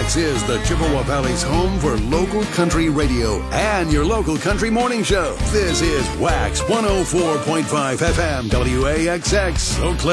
WAXX is the Chippewa Valley's home for local country radio and your local country morning show. This is WAXX 104.5 FM WAXX, Eau Claire.